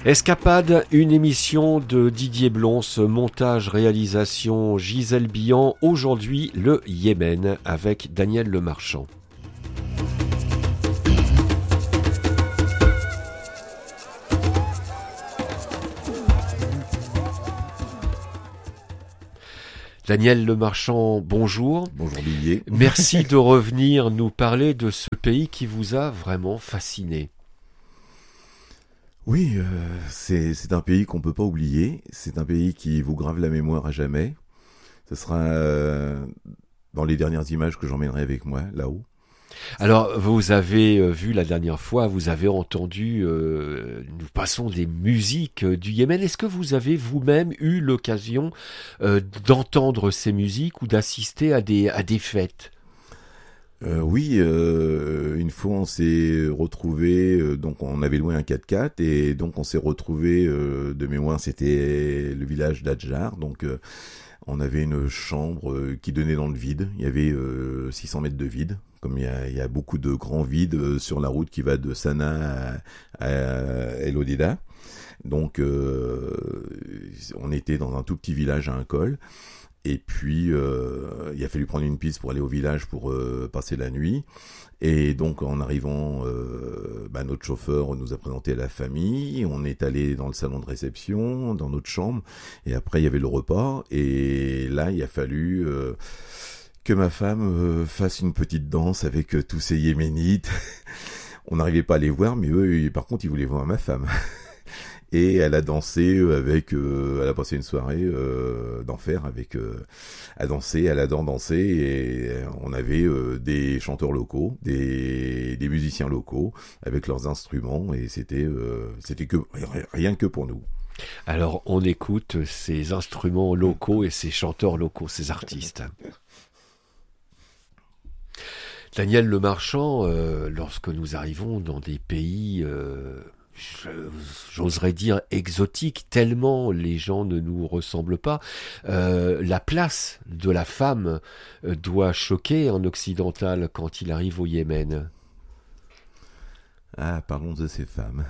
Escapade, une émission de Didier Blons, montage, réalisation Gisèle Billan. Aujourd'hui, le Yémen avec Daniel Lemarchand. Daniel Lemarchand, bonjour. Bonjour Didier. Merci de revenir nous parler de ce pays qui vous a vraiment fasciné. Oui, c'est un pays qu'on peut pas oublier. C'est un pays qui vous grave la mémoire à jamais. Ce sera dans les dernières images que j'emmènerai avec moi là-haut. Alors, vous avez vu la dernière fois, vous avez entendu, nous passons des musiques du Yémen. Est-ce que vous avez vous-même eu l'occasion d'entendre ces musiques ou d'assister à des fêtes ? Oui, une fois on s'est retrouvés, donc on avait loué un 4x4 et donc on s'est retrouvés, de mémoire c'était le village d'Adjar, donc on avait une chambre qui donnait dans le vide, il y avait 600 mètres de vide, comme il y a beaucoup de grands vides sur la route qui va de Sanaa à El Hodeidah. Donc on était dans un tout petit village à un col. Et puis, il a fallu prendre une piste pour aller au village pour passer la nuit. Et donc, en arrivant, notre chauffeur nous a présenté la famille. On est allé dans le salon de réception, dans notre chambre. Et après, il y avait le repas. Et là, il a fallu que ma femme fasse une petite danse avec tous ces Yéménites. On n'arrivait pas à les voir, mais eux, par contre, ils voulaient voir ma femme. Et elle a dansé elle a passé une soirée d'enfer avec, à danser, elle adore danser et on avait des chanteurs locaux, des musiciens locaux avec leurs instruments et c'était que rien que pour nous. Alors on écoute ces instruments locaux et ces chanteurs locaux, ces artistes. Daniel Lemarchand, lorsque nous arrivons dans des pays j'oserais dire exotique, tellement les gens ne nous ressemblent pas. La place de la femme doit choquer un occidental quand il arrive au Yémen. Ah, parlons de ces femmes.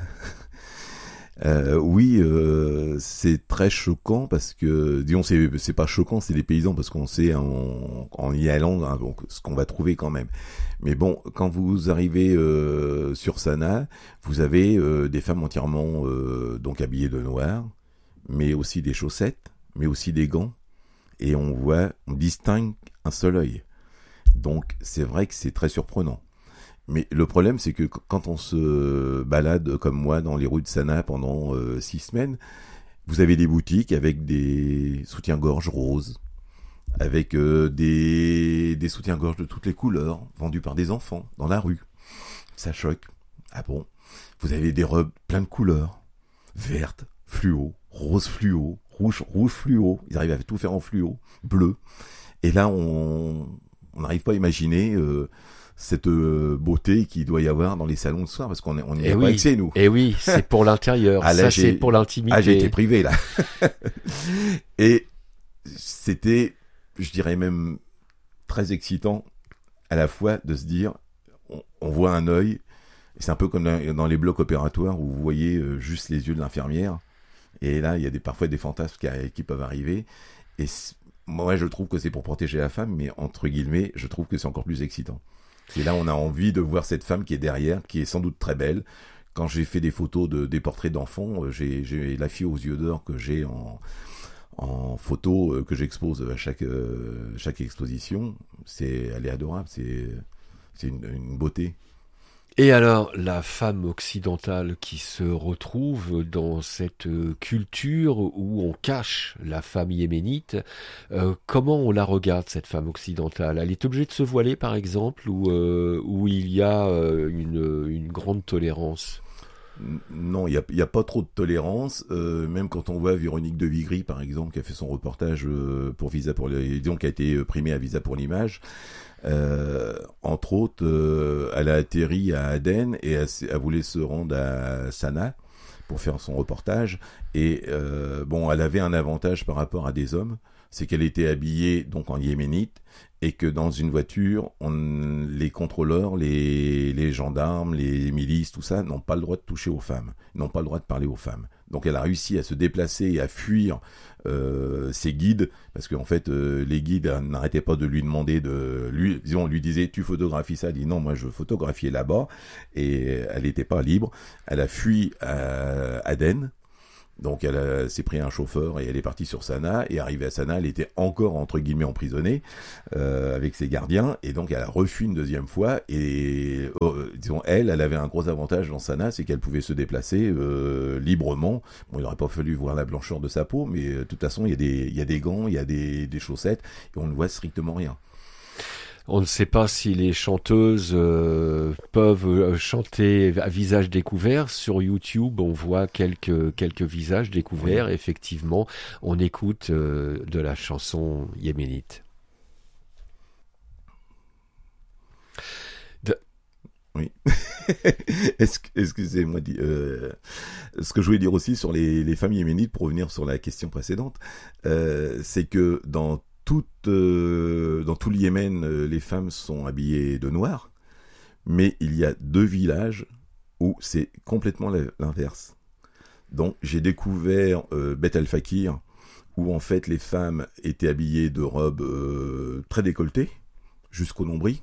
Oui, c'est très choquant parce que, disons, c'est pas choquant, c'est des paysans parce qu'on sait en y allant hein, donc, ce qu'on va trouver quand même. Mais bon, quand vous arrivez sur Sanaa, vous avez des femmes entièrement donc habillées de noir, mais aussi des chaussettes, mais aussi des gants, et on distingue un seul œil. Donc c'est vrai que c'est très surprenant. Mais le problème, c'est que quand on se balade comme moi dans les rues de Sanaa pendant 6 semaines, vous avez des boutiques avec des soutiens-gorge roses, avec des soutiens-gorge de toutes les couleurs, vendus par des enfants dans la rue. Ça choque. Ah bon ? Vous avez des robes plein de couleurs, vertes, fluo, rose fluo, rouge fluo. Ils arrivent à tout faire en fluo, bleu. Et là, on n'arrive pas à imaginer cette beauté qu'il doit y avoir dans les salons de soir parce qu'on n'y a pas accès nous. Et oui, c'est pour l'intérieur. Ah, là, c'est pour l'intimité. Ah, j'ai été privé là. Et c'était, je dirais même très excitant à la fois de se dire, on voit un œil. C'est un peu comme dans les blocs opératoires où vous voyez juste les yeux de l'infirmière. Et là, il y a parfois des fantasmes qui peuvent arriver. Et moi, je trouve que c'est pour protéger la femme, mais entre guillemets, je trouve que c'est encore plus excitant. Et là, on a envie de voir cette femme qui est derrière, qui est sans doute très belle. Quand j'ai fait des photos des portraits d'enfants, j'ai la fille aux yeux d'or que j'ai en photo que j'expose à chaque exposition. Elle est adorable, c'est une beauté. Et alors, la femme occidentale qui se retrouve dans cette culture où on cache la femme yéménite, comment on la regarde, cette femme occidentale ? Elle est obligée de se voiler, par exemple, ou il y a une grande tolérance ? Non, il y a pas trop de tolérance. Même quand on voit Véronique de Vigry, par exemple, qui a fait son reportage pour disons qui a été primée à Visa pour l'image. Entre autres, elle a atterri à Aden et elle voulait se rendre à Sanaa pour faire son reportage. Et elle avait un avantage par rapport à des hommes, c'est qu'elle était habillée donc en yéménite et que dans une voiture, les contrôleurs, les gendarmes, les milices, tout ça, n'ont pas le droit de toucher aux femmes, n'ont pas le droit de parler aux femmes. Donc elle a réussi à se déplacer et à fuir ses guides, parce qu'en fait les guides n'arrêtaient pas de lui demander on lui disait tu photographies ça, elle dit non moi je veux photographier là-bas, et elle n'était pas libre. Elle a fui à Aden. Donc elle s'est pris un chauffeur et elle est partie sur Sanaa, et arrivée à Sanaa elle était encore entre guillemets emprisonnée avec ses gardiens, et donc elle a refui une deuxième fois, et disons elle avait un gros avantage dans Sanaa, c'est qu'elle pouvait se déplacer librement. Bon, il n'aurait pas fallu voir la blancheur de sa peau, mais de toute façon il y a des gants, il y a des chaussettes, et on ne voit strictement rien. On ne sait pas si les chanteuses peuvent chanter à visage découvert. Sur YouTube, on voit quelques visages découverts. Oui. Effectivement, on écoute de la chanson yéménite. Oui. Excusez-moi. Ce que je voulais dire aussi sur les femmes yéménites, pour revenir sur la question précédente, c'est que dans tout le Yémen, les femmes sont habillées de noir, mais il y a 2 villages où c'est complètement l'inverse. Donc j'ai découvert Beth el-Fakir, où en fait les femmes étaient habillées de robes très décolletées, jusqu'au nombril.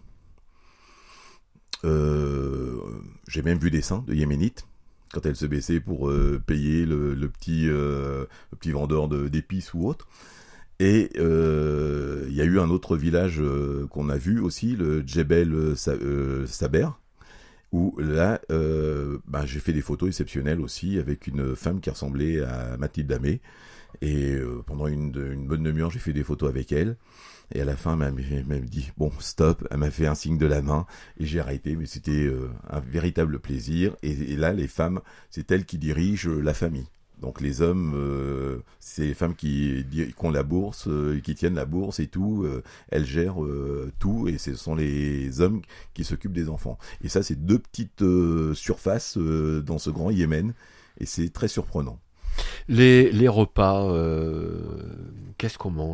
J'ai même vu des seins de yéménites quand elles se baissaient pour payer le petit vendeur d'épices ou autre. Et il y a eu un autre village qu'on a vu aussi, le Djebel Saber, où là, j'ai fait des photos exceptionnelles aussi, avec une femme qui ressemblait à Mathilde Damé. Et pendant une bonne demi-heure, j'ai fait des photos avec elle. Et à la fin, elle m'a dit « Bon, stop », elle m'a fait un signe de la main, et j'ai arrêté, mais c'était un véritable plaisir. Et là, les femmes, c'est elles qui dirigent la famille. Donc les hommes, c'est les femmes qui ont la bourse, qui tiennent la bourse et tout, elles gèrent tout, et ce sont les hommes qui s'occupent des enfants. Et ça, c'est 2 petites surfaces dans ce grand Yémen, et c'est très surprenant. Les repas, qu'est-ce qu'on mange ?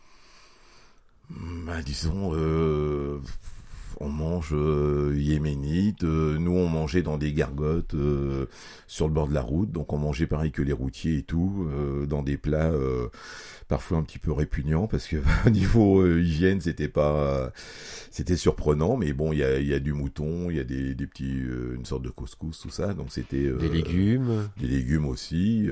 Disons, on mange yéménite. Nous, on mangeait dans des gargotes sur le bord de la route. Donc, on mangeait pareil que les routiers et tout, dans des plats parfois un petit peu répugnants, parce que au niveau hygiène, c'était surprenant. Mais bon, il y a du mouton, il y a des petits, une sorte de couscous, tout ça. Donc, c'était des légumes. Des légumes aussi.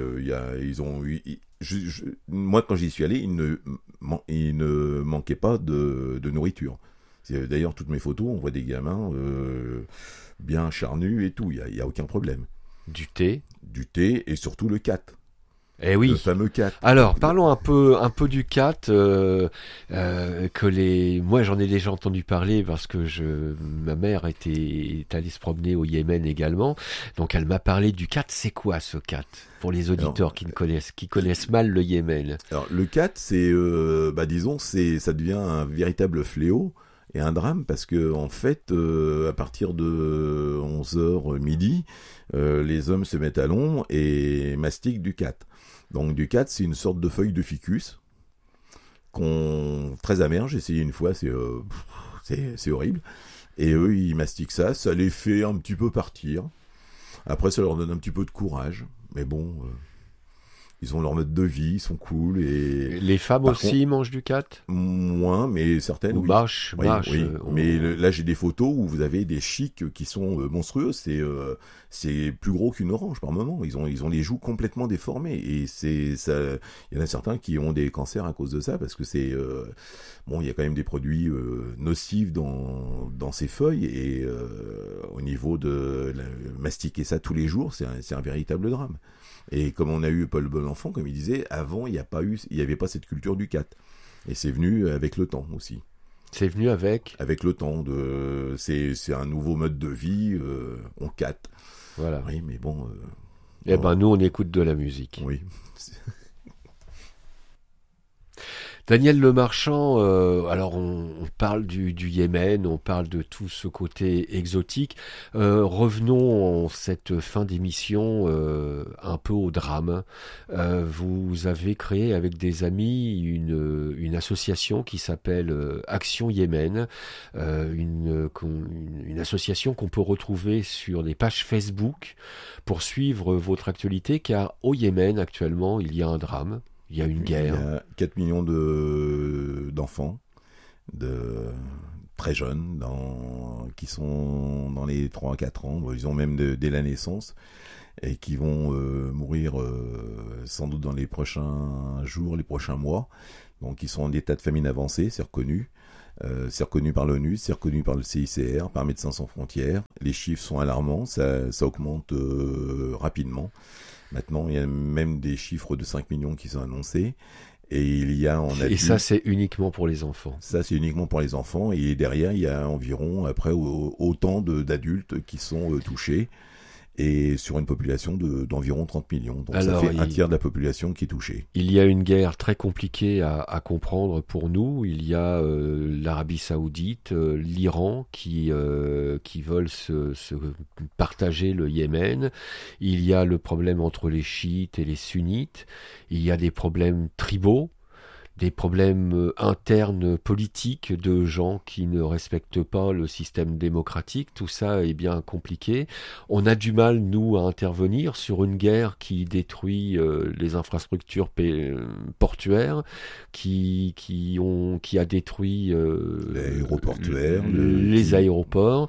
Moi, quand j'y suis allé, il ne manquait pas de nourriture. D'ailleurs, toutes mes photos, on voit des gamins bien charnus et tout, il y a aucun problème. Du thé et surtout le kat. Eh oui. Le fameux kat. Alors, parlons un peu du kat, moi j'en ai déjà entendu parler parce que ma mère est allée se promener au Yémen également. Donc elle m'a parlé du kat. C'est quoi ce kat pour les auditeurs qui connaissent mal le Yémen? Alors le kat, c'est disons, ça devient un véritable fléau et un drame, parce que en fait, à partir de 11h midi, les hommes se mettent à l'ombre et mastiquent du kat. Donc du kat, c'est une sorte de feuille de ficus très amère. J'ai essayé une fois, c'est horrible. Et eux, ils mastiquent ça les fait un petit peu partir. Après, ça leur donne un petit peu de courage. Mais bon, ils ont leur mode de vie, ils sont cool. Et les femmes aussi mangent du kat ? Moins, mais certaines, oui. Mâchent. Oui. Mais là, j'ai des photos où vous avez des chics qui sont monstrueux. C'est plus gros qu'une orange par moment. Ils ont les joues complètement déformées. Et il y en a certains qui ont des cancers à cause de ça, parce que il y a quand même des produits nocifs dans ces feuilles. Et au niveau de mastiquer ça tous les jours, c'est un véritable drame. Et comme on a eu Paul Bonenfant, comme il disait, avant, il n'y avait pas cette culture du kat. Et c'est venu avec le temps aussi. C'est venu avec le temps. C'est un nouveau mode de vie, on kat. Voilà. Oui, mais bon... nous, on écoute de la musique. Oui. Daniel Lemarchand, alors on parle du Yémen, on parle de tout ce côté exotique. Revenons en cette fin d'émission un peu au drame. Vous avez créé avec des amis une association qui s'appelle Action Yémen, une association qu'on peut retrouver sur les pages Facebook pour suivre votre actualité, car au Yémen actuellement il y a un drame. Il y a une guerre. Il y a 4 millions d'enfants, de très jeunes, qui sont dans les 3 à 4 ans, ils ont même dès la naissance, et qui vont mourir sans doute dans les prochains jours, les prochains mois. Donc ils sont en état de famine avancée, c'est reconnu. C'est reconnu par l'ONU, c'est reconnu par le CICR, par Médecins sans frontières. Les chiffres sont alarmants, ça augmente rapidement. Maintenant, il y a même des chiffres de 5 millions qui sont annoncés. Et il y a Et ça, c'est uniquement pour les enfants. Ça, c'est uniquement pour les enfants. Et derrière, il y a environ, après, autant d'adultes qui sont touchés. Et sur une population d'environ 30 millions. Donc alors, ça fait un tiers de la population qui est touchée. Il y a une guerre très compliquée à comprendre pour nous. Il y a l'Arabie Saoudite, l'Iran qui veulent se partager le Yémen. Il y a le problème entre les chiites et les sunnites. Il y a des problèmes tribaux, des problèmes internes politiques de gens qui ne respectent pas le système démocratique. Tout ça est bien compliqué. On a du mal, nous, à intervenir sur une guerre qui détruit les infrastructures portuaires, qui a détruit l'aéroportuaire, les aéroports.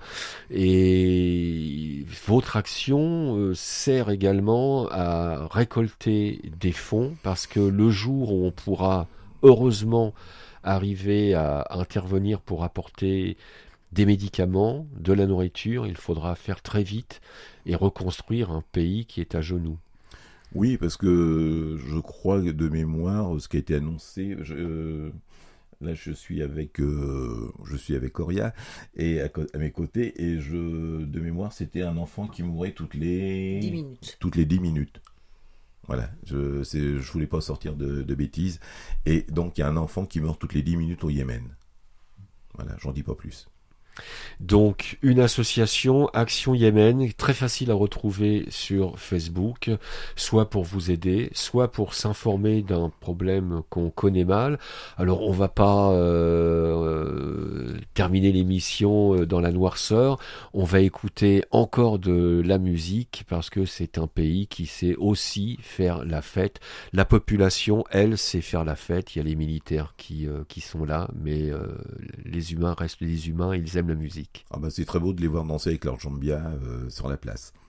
Et votre action sert également à récolter des fonds, parce que le jour où on pourra heureusement arriver à intervenir pour apporter des médicaments, de la nourriture, il faudra faire très vite et reconstruire un pays qui est à genoux. Oui, parce que je crois de mémoire, ce qui a été annoncé, là je suis avec Coria et à mes côtés, et de mémoire c'était un enfant qui mourait toutes les 10 minutes. Toutes les 10 minutes. Voilà, je voulais pas sortir de bêtises. Et donc, il y a un enfant qui meurt toutes les 10 minutes au Yémen. Voilà, j'en dis pas plus. Donc, une association, Action Yémen, très facile à retrouver sur Facebook, soit pour vous aider, soit pour s'informer d'un problème qu'on connaît mal. Alors, on va pas terminer l'émission dans la noirceur. On va écouter encore de la musique, parce que c'est un pays qui sait aussi faire la fête. La population, elle, sait faire la fête. Il y a les militaires qui sont là, mais les humains restent des humains, ils aiment la musique. Ah bah c'est très beau de les voir danser avec leur jambia sur la place.